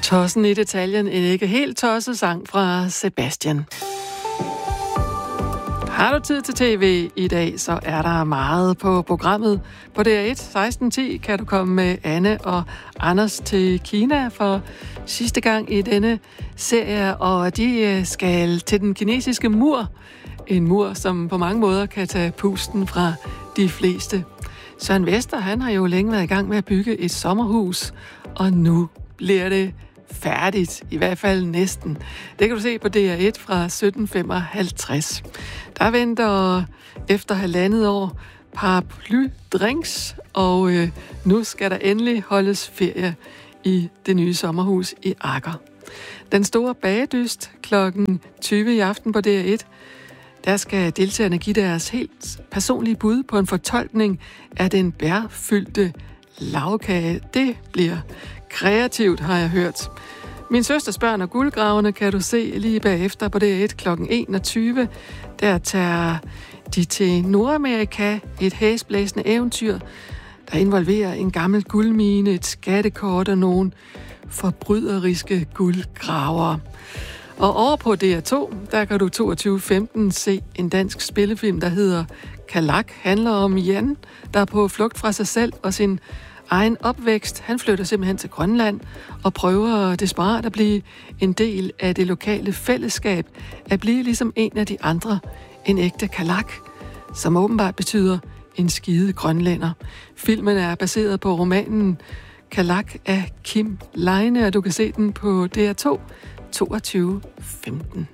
Tossen i detaljen, en ikke helt tosset sang fra Sebastian. Har du tid til tv i dag, så er der meget på programmet. På DR1 16:10 kan du komme med Anne og Anders til Kina for sidste gang i denne serie, og de skal til den kinesiske mur. En mur, som på mange måder kan tage pusten fra de fleste. Søren Vester, han har jo længe været i gang med at bygge et sommerhus, og nu bliver det færdigt, i hvert fald næsten. Det kan du se på DR1 fra 17:55. Der venter efter 1,5 år paraplydrinks, og nu skal der endelig holdes ferie i det nye sommerhus i Akker. Den store bagedyst klokken 20 i aften på DR1. Der skal deltagerne give deres helt personlige bud på en fortolkning af den bærfyldte lagkage. Det bliver kreativt, har jeg hørt. Min søsters børn og guldgraverne kan du se lige bagefter på DR1 kl. 21. Der tager de til Nordamerika, et hæsblæsende eventyr, der involverer en gammel guldmine, et skattekort og nogle forbryderiske guldgravere. Og over på DR2, der kan du 22:15 se en dansk spillefilm, der hedder Kalak. Handler om Jan, der er på flugt fra sig selv og sin egen opvækst. Han flytter simpelthen til Grønland og prøver desperat at blive en del af det lokale fællesskab, at blive ligesom en af de andre, en ægte kalak, som åbenbart betyder en skide grønlænder. Filmen er baseret på romanen Kalak af Kim Leine, og du kan se den på DR2 22:15.